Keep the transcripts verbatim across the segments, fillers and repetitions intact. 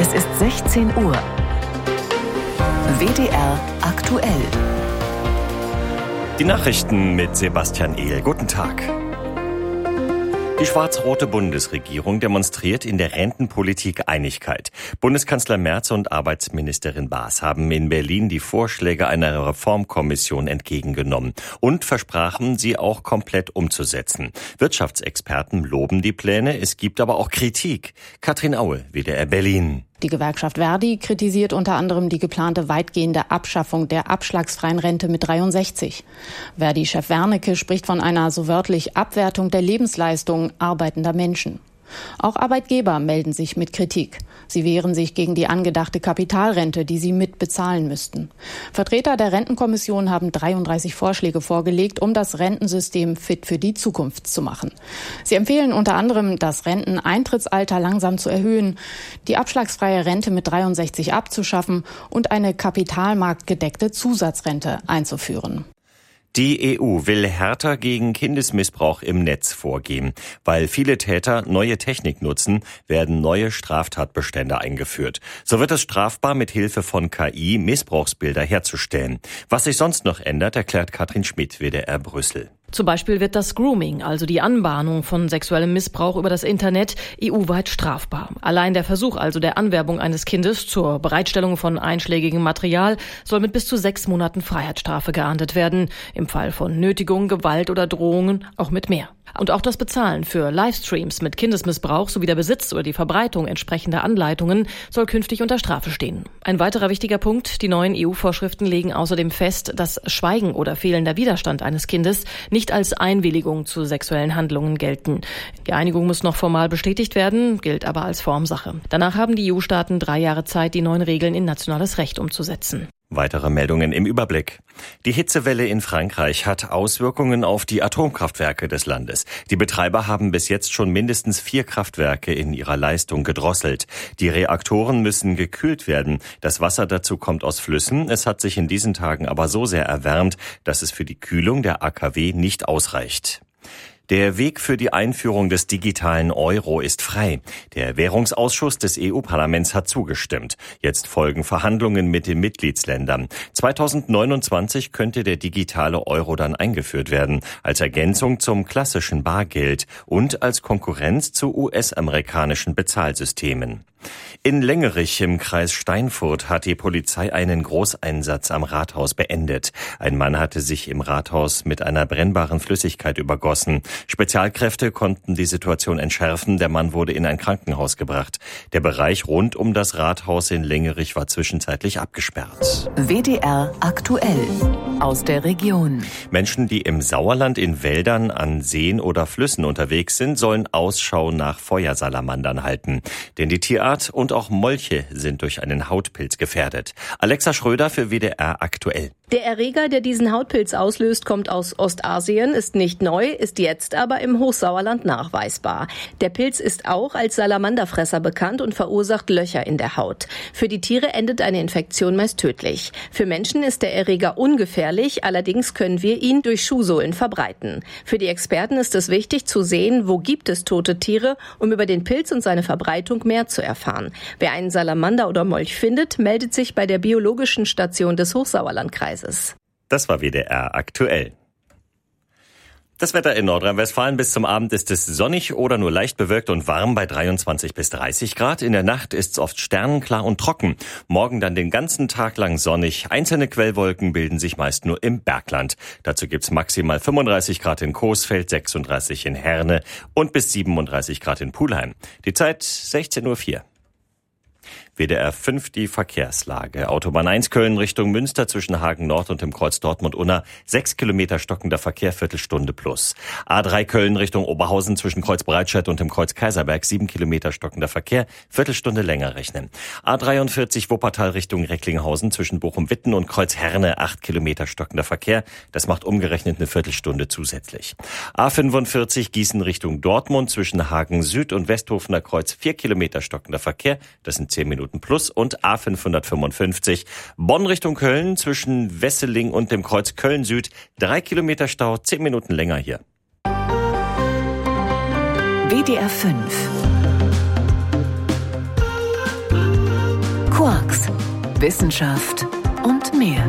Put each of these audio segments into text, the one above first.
Es ist sechzehn Uhr. W D R aktuell. Die Nachrichten mit Sebastian Ehl. Guten Tag. Die schwarz-rote Bundesregierung demonstriert in der Rentenpolitik Einigkeit. Bundeskanzler Merz und Arbeitsministerin Baas haben in Berlin die Vorschläge einer Reformkommission entgegengenommen und versprachen, sie auch komplett umzusetzen. Wirtschaftsexperten loben die Pläne, es gibt aber auch Kritik. Katrin Aue, W D R Berlin. Die Gewerkschaft Verdi kritisiert unter anderem die geplante weitgehende Abschaffung der abschlagsfreien Rente mit dreiundsechzig. Verdi-Chef Wernicke spricht von einer so wörtlich Abwertung der Lebensleistung arbeitender Menschen. Auch Arbeitgeber melden sich mit Kritik. Sie wehren sich gegen die angedachte Kapitalrente, die sie mitbezahlen müssten. Vertreter der Rentenkommission haben dreiunddreißig Vorschläge vorgelegt, um das Rentensystem fit für die Zukunft zu machen. Sie empfehlen unter anderem, das Renteneintrittsalter langsam zu erhöhen, die abschlagsfreie Rente mit dreiundsechzig abzuschaffen und eine kapitalmarktgedeckte Zusatzrente einzuführen. Die E U will härter gegen Kindesmissbrauch im Netz vorgehen. Weil viele Täter neue Technik nutzen, werden neue Straftatbestände eingeführt. So wird es strafbar, mit Hilfe von K I Missbrauchsbilder herzustellen. Was sich sonst noch ändert, erklärt Katrin Schmidt, W D R Brüssel. Zum Beispiel wird das Grooming, also die Anbahnung von sexuellem Missbrauch über das Internet, E U-weit strafbar. Allein der Versuch also der Anwerbung eines Kindes zur Bereitstellung von einschlägigem Material soll mit bis zu sechs Monaten Freiheitsstrafe geahndet werden. Im Fall von Nötigung, Gewalt oder Drohungen auch mit mehr. Und auch das Bezahlen für Livestreams mit Kindesmissbrauch sowie der Besitz oder die Verbreitung entsprechender Anleitungen soll künftig unter Strafe stehen. Ein weiterer wichtiger Punkt, die neuen E U-Vorschriften legen außerdem fest, dass Schweigen oder fehlender Widerstand eines Kindes nicht als Einwilligung zu sexuellen Handlungen gelten. Die Einigung muss noch formal bestätigt werden, gilt aber als Formsache. Danach haben die E U-Staaten drei Jahre Zeit, die neuen Regeln in nationales Recht umzusetzen. Weitere Meldungen im Überblick. Die Hitzewelle in Frankreich hat Auswirkungen auf die Atomkraftwerke des Landes. Die Betreiber haben bis jetzt schon mindestens vier Kraftwerke in ihrer Leistung gedrosselt. Die Reaktoren müssen gekühlt werden. Das Wasser dazu kommt aus Flüssen. Es hat sich in diesen Tagen aber so sehr erwärmt, dass es für die Kühlung der A K W nicht ausreicht. Der Weg für die Einführung des digitalen Euro ist frei. Der Währungsausschuss des E U-Parlaments hat zugestimmt. Jetzt folgen Verhandlungen mit den Mitgliedsländern. zweitausendneunundzwanzig könnte der digitale Euro dann eingeführt werden, als Ergänzung zum klassischen Bargeld und als Konkurrenz zu U S-amerikanischen Bezahlsystemen. In Längerich im Kreis Steinfurt hat die Polizei einen Großeinsatz am Rathaus beendet. Ein Mann hatte sich im Rathaus mit einer brennbaren Flüssigkeit übergossen. Spezialkräfte konnten die Situation entschärfen. Der Mann wurde in ein Krankenhaus gebracht. Der Bereich rund um das Rathaus in Längerich war zwischenzeitlich abgesperrt. W D R aktuell aus der Region. Menschen, die im Sauerland in Wäldern, an Seen oder Flüssen unterwegs sind, sollen Ausschau nach Feuersalamandern halten. Denn die Tierart und auch Molche sind durch einen Hautpilz gefährdet. Alexa Schröder für W D R aktuell. Der Erreger, der diesen Hautpilz auslöst, kommt aus Ostasien, ist nicht neu, ist jetzt aber im Hochsauerland nachweisbar. Der Pilz ist auch als Salamanderfresser bekannt und verursacht Löcher in der Haut. Für die Tiere endet eine Infektion meist tödlich. Für Menschen ist der Erreger ungefährlich, allerdings können wir ihn durch Schuhsohlen verbreiten. Für die Experten ist es wichtig zu sehen, wo gibt es tote Tiere, um über den Pilz und seine Verbreitung mehr zu erfahren. Wer einen Salamander oder Molch findet, meldet sich bei der biologischen Station des Hochsauerlandkreises. Das war W D R aktuell. Das Wetter in Nordrhein-Westfalen: bis zum Abend ist es sonnig oder nur leicht bewölkt und warm bei dreiundzwanzig bis dreißig Grad. In der Nacht ist es oft sternenklar und trocken. Morgen dann den ganzen Tag lang sonnig. Einzelne Quellwolken bilden sich meist nur im Bergland. Dazu gibt's maximal fünfunddreißig Grad in Coesfeld, sechsunddreißig in Herne und bis siebenunddreißig Grad in Pulheim. Die Zeit sechzehn Uhr vier. W D R fünf die Verkehrslage. Autobahn eins Köln Richtung Münster zwischen Hagen Nord und dem Kreuz Dortmund-Unna. Sechs Kilometer stockender Verkehr, Viertelstunde plus. A drei Köln Richtung Oberhausen zwischen Kreuz Breitscheid und dem Kreuz Kaiserberg. Sieben Kilometer stockender Verkehr, Viertelstunde länger rechnen. A dreiundvierzig Wuppertal Richtung Recklinghausen zwischen Bochum-Witten und Kreuz Herne. Acht Kilometer stockender Verkehr. Das macht umgerechnet eine Viertelstunde zusätzlich. A fünfundvierzig Gießen Richtung Dortmund zwischen Hagen Süd und Westhofener Kreuz. Vier Kilometer stockender Verkehr. Das sind zehn Minuten plus. Und A fünfhundertfünfundfünfzig Bonn Richtung Köln zwischen Wesseling und dem Kreuz Köln Süd. Drei Kilometer Stau, zehn Minuten länger hier. W D R fünf Wissenschaft und mehr.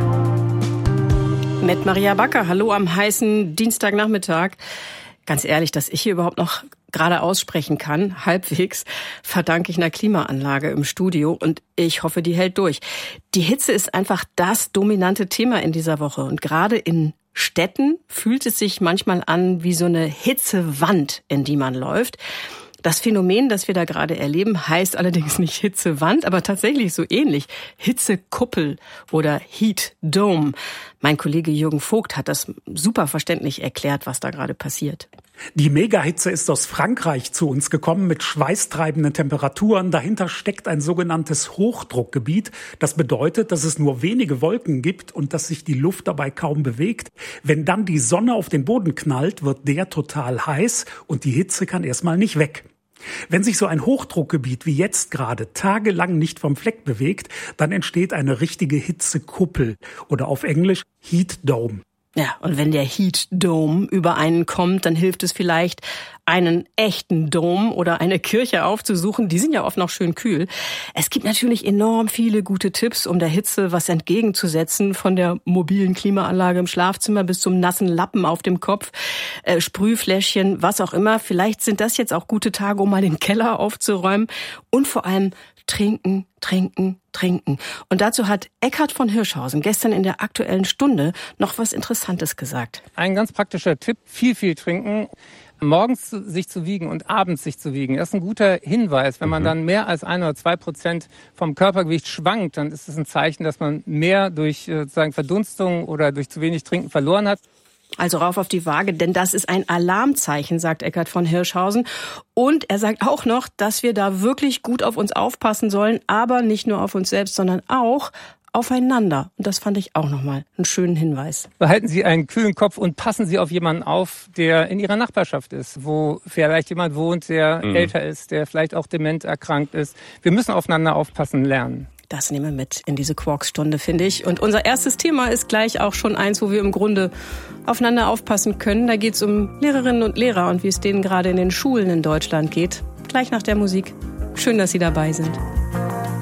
Mit Maria Backer. Hallo am heißen Dienstagnachmittag. Ganz ehrlich, dass ich hier überhaupt noch gerade aussprechen kann, halbwegs, verdanke ich einer Klimaanlage im Studio und ich hoffe, die hält durch. Die Hitze ist einfach das dominante Thema in dieser Woche und gerade in Städten fühlt es sich manchmal an wie so eine Hitzewand, in die man läuft. Das Phänomen, das wir da gerade erleben, heißt allerdings nicht Hitzewand, aber tatsächlich so ähnlich. Hitzekuppel oder Heat Dome. Mein Kollege Jürgen Vogt hat das super verständlich erklärt, was da gerade passiert. Die Megahitze ist aus Frankreich zu uns gekommen mit schweißtreibenden Temperaturen. Dahinter steckt ein sogenanntes Hochdruckgebiet. Das bedeutet, dass es nur wenige Wolken gibt und dass sich die Luft dabei kaum bewegt. Wenn dann die Sonne auf den Boden knallt, wird der total heiß und die Hitze kann erstmal nicht weg. Wenn sich so ein Hochdruckgebiet wie jetzt gerade tagelang nicht vom Fleck bewegt, dann entsteht eine richtige Hitzekuppel oder auf Englisch Heat Dome. Ja, und wenn der Heat Dome über einen kommt, dann hilft es vielleicht, einen echten Dom oder eine Kirche aufzusuchen. Die sind ja oft noch schön kühl. Es gibt natürlich enorm viele gute Tipps, um der Hitze was entgegenzusetzen. Von der mobilen Klimaanlage im Schlafzimmer bis zum nassen Lappen auf dem Kopf, äh, Sprühfläschchen, was auch immer. Vielleicht sind das jetzt auch gute Tage, um mal den Keller aufzuräumen. Und vor allem trinken, trinken, trinken. Und dazu hat Eckhard von Hirschhausen gestern in der Aktuellen Stunde noch was Interessantes gesagt. Ein ganz praktischer Tipp, viel, viel trinken. Morgens sich zu wiegen und abends sich zu wiegen, das ist ein guter Hinweis. Wenn man mhm. dann mehr als ein oder zwei Prozent vom Körpergewicht schwankt, dann ist es ein Zeichen, dass man mehr durch sozusagen Verdunstung oder durch zu wenig Trinken verloren hat. Also rauf auf die Waage, denn das ist ein Alarmzeichen, sagt Eckhard von Hirschhausen. Und er sagt auch noch, dass wir da wirklich gut auf uns aufpassen sollen, aber nicht nur auf uns selbst, sondern auch aufeinander. Und das fand ich auch nochmal einen schönen Hinweis. Behalten Sie einen kühlen Kopf und passen Sie auf jemanden auf, der in Ihrer Nachbarschaft ist, wo vielleicht jemand wohnt, der mhm. älter ist, der vielleicht auch dement erkrankt ist. Wir müssen aufeinander aufpassen lernen. Das nehmen wir mit in diese Quarks-Stunde, finde ich. Und unser erstes Thema ist gleich auch schon eins, wo wir im Grunde aufeinander aufpassen können. Da geht es um Lehrerinnen und Lehrer und wie es denen gerade in den Schulen in Deutschland geht. Gleich nach der Musik. Schön, dass Sie dabei sind.